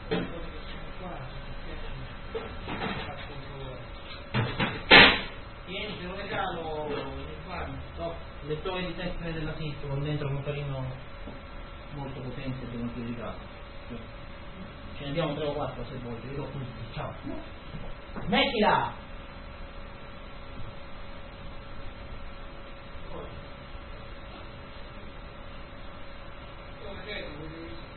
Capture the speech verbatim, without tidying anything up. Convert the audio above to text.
Tieni, se lo regalo no, lettore di teste della sinistra con dentro un motorino molto potente per un tiro di caso. Ce ne abbiamo tre o quattro se vuoi, io ho tutti, ciao. Mettila! Come